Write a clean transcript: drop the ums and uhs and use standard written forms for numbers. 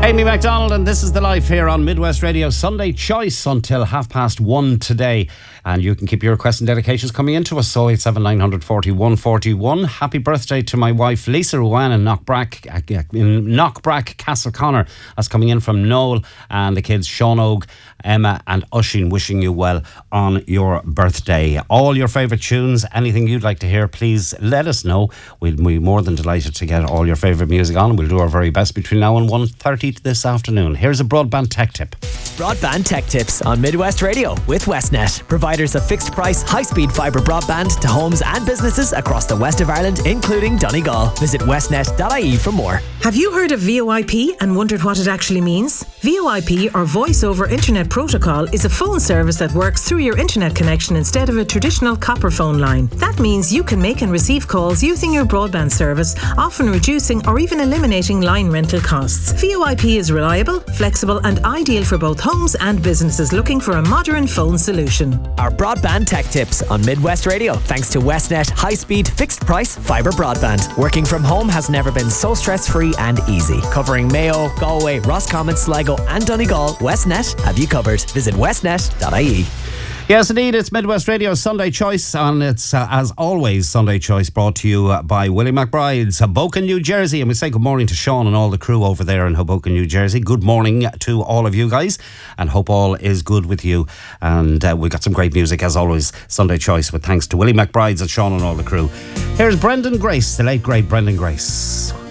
Amy MacDonald, and this is The Life here on Midwest Radio. Sunday Choice until 1:30 today. And you can keep your requests and dedications coming into us. 087 940 141. Happy birthday to my wife Lisa Ruan in Knockbrack, Castleconnor. That's coming in from Noel and the kids Sean Og, Emma and Ushin, wishing you well on your birthday. All your favourite tunes, anything you'd like to hear, please let us know. We'll be more than delighted to get all your favourite music on. We'll do our very best between now and 1:30 this afternoon. Here's a broadband tech tip. Broadband tech tips on Midwest Radio with Westnet. Providers of fixed price, high-speed fibre broadband to homes and businesses across the west of Ireland, including Donegal. Visit westnet.ie for more. Have you heard of VoIP and wondered what it actually means? VoIP, or Voice over Internet Protocol, is a phone service that works through your internet connection instead of a traditional copper phone line. That means you can make and receive calls using your broadband service, often reducing or even eliminating line rental costs. VoIP is reliable, flexible and ideal for both homes and businesses looking for a modern phone solution. Our broadband tech tips on Midwest Radio, thanks to Westnet high-speed, fixed-price fibre broadband. Working from home has never been so stress-free and easy. Covering Mayo, Galway, Roscommon, Sligo and Donegal, Westnet have you covered. Visit westnet.ie. Yes, indeed, it's Midwest Radio Sunday Choice, and it's, as always, Sunday Choice brought to you by Willie McBride's Hoboken, New Jersey. And we say good morning to Sean and all the crew over there in Hoboken, New Jersey. Good morning to all of you guys, and hope all is good with you. And we've got some great music, as always, Sunday Choice, with thanks to Willie McBride's and Sean and all the crew. Here's Brendan Grace, the late, great Brendan Grace.